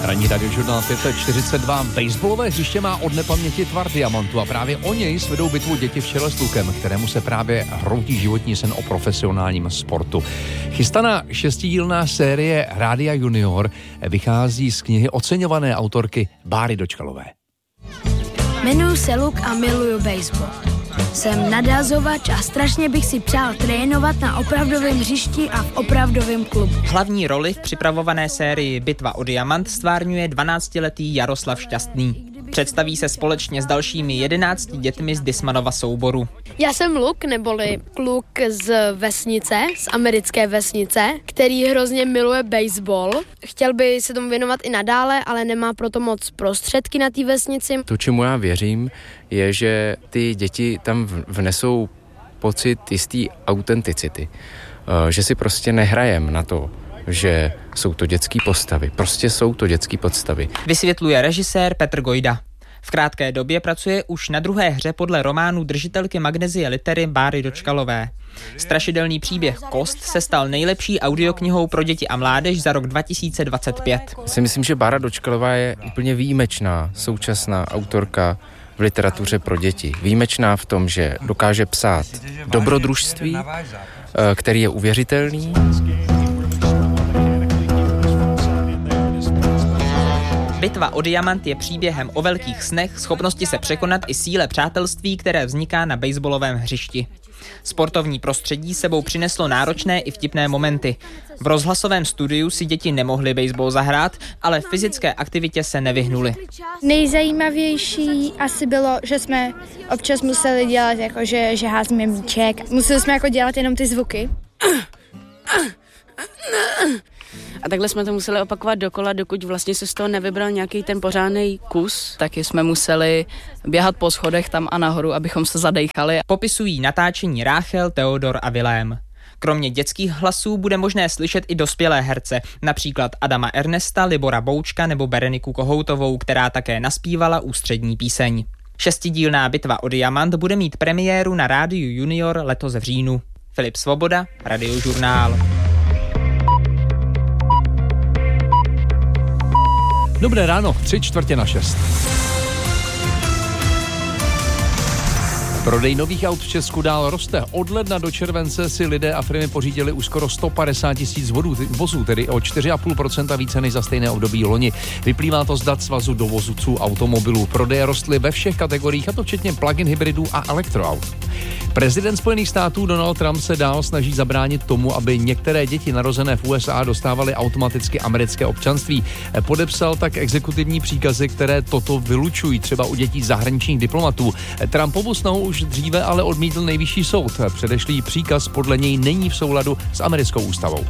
Ranní radiožurnál 542. Baseballové hřiště má od nepaměti tvar diamantu a právě o něj svedou bitvu děti v čele s lukem, kterému se právě hroutí životní sen o profesionálním sportu. Chystaná šestidílná série Rádia Junior vychází z knihy oceňované autorky Báry Dočkalové. Jmenuji se Luk a miluju baseball. Jsem nadhazovač a strašně bych si přál trénovat na opravdovém hřišti a v opravdovém klubu. Hlavní roli v připravované sérii Bitva o diamant stvárňuje 12letý Jaroslav Šťastný. Představí se společně s dalšími 11 dětmi z Dismanova souboru. Já jsem Luk, neboli kluk z vesnice, z americké vesnice, který hrozně miluje baseball. Chtěl by se tomu věnovat i nadále, ale nemá proto moc prostředky na té vesnici. To, čemu já věřím, je, že ty děti tam vnesou pocit jistý autenticity. Že si prostě nehrajem na to, že jsou to dětský postavy. Prostě jsou to dětský postavy. Vysvětluje režisér Petr Gojda. V krátké době pracuje už na druhé hře podle románu držitelky Magnezie litery Báry Dočkalové. Strašidelný příběh Kost se stal nejlepší audioknihou pro děti a mládež za rok 2025. Si myslím, že Bára Dočkalová je úplně výjimečná současná autorka v literatuře pro děti. Výjimečná v tom, že dokáže psát dobrodružství, který je uvěřitelný. Bitva o diamant je příběhem o velkých snech, schopnosti se překonat i síle přátelství, které vzniká na baseballovém hřišti. Sportovní prostředí sebou přineslo náročné i vtipné momenty. V rozhlasovém studiu si děti nemohly baseball zahrát, ale fyzické aktivitě se nevyhnuli. Nejzajímavější asi bylo, že jsme občas museli dělat, jako že házíme míček. Museli jsme jako dělat jenom ty zvuky. A takhle jsme to museli opakovat dokola, dokud vlastně se z toho nevybral nějaký ten pořádný kus. Taky jsme museli běhat po schodech tam a nahoru, abychom se zadejchali. Popisují natáčení Ráchel, Teodor a Vilém. Kromě dětských hlasů bude možné slyšet i dospělé herce, například Adama Ernesta, Libora Boučka nebo Bereniku Kohoutovou, která také naspívala ústřední píseň. Šestidílná Bitva o diamant bude mít premiéru na Rádiu Junior letos v říjnu. Filip Svoboda, Radiožurnál. Dobré ráno, 5:45. Prodej nových aut v Česku dál roste. Od ledna do července si lidé a firmy pořídili už skoro 150 000 vozů, tedy o 4,5% více než za stejné období loni. Vyplývá to z dat Svazu dovozců automobilů. Prodeje rostly ve všech kategoriích, a to včetně plug-in hybridů a elektroaut. Prezident Spojených států Donald Trump se dál snaží zabránit tomu, aby některé děti narozené v USA dostávaly automaticky americké občanství. Podepsal tak exekutivní příkazy, které toto vylučují, třeba u dětí zahraničních diplomatů. Trumpovu snahu už dříve ale odmítl nejvyšší soud. Předešlý příkaz podle něj není v souladu s americkou ústavou.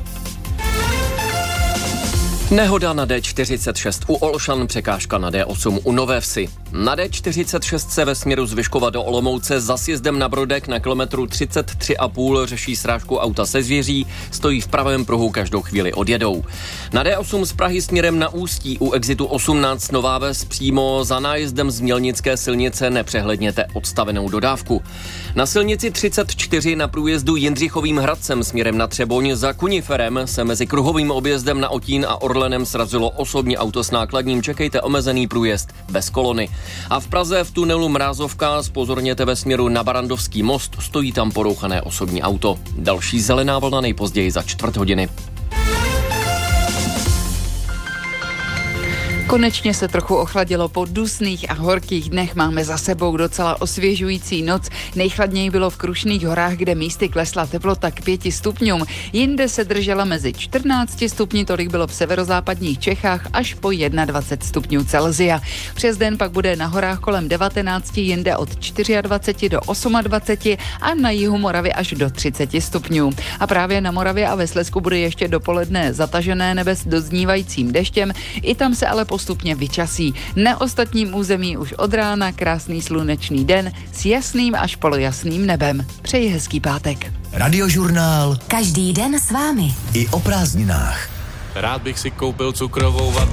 Nehoda na D46 u Olšan, překážka na D8 u Nové Vsi. Na D46 se ve směru z Vyškova do Olomouce za sjezdem na Brodek na kilometru 33,5 řeší srážku auta se zvěří, stojí v pravém pruhu, každou chvíli odjedou. Na D8 z Prahy směrem na Ústí u exitu 18 Nová Ves přímo za nájezdem z Mělnické silnice nepřehledněte odstavenou dodávku. Na silnici 34 na průjezdu Jindřichovým Hradcem směrem na Třeboň za Kuniferem se mezi kruhovým objezdem na Otín a Orlenem srazilo osobní auto s nákladním, čekejte omezený průjezd bez kolony. A v Praze v tunelu Mrázovka zpozorněte ve směru na Barandovský most, stojí tam porouchané osobní auto. Další zelená vlna nejpozději za 4 hodiny. Konečně se trochu ochladilo po dusných a horkých dnech. Máme za sebou docela osvěžující noc. Nejchladněji bylo v Krušných horách, kde místy klesla teplota k 5 stupňům. Jinde se držela mezi 14 stupni, tolik bylo v severozápadních Čechách, až po 21 stupňů Celsia. Přes den pak bude na horách kolem 19, jinde od 24 do 28 a na jihu Moravy až do 30 stupňů. A právě na Moravě a ve Slezsku bude ještě dopoledne zatažené nebe s doznívajícím deštěm. I tam se ale postupně vyčasí. Na ostatním území už od rána krásný slunečný den s jasným až polojasným nebem. Přeji hezký pátek. Radiožurnál. Každý den s vámi. I o prázdninách. Rád bych si koupil cukrovou vatu.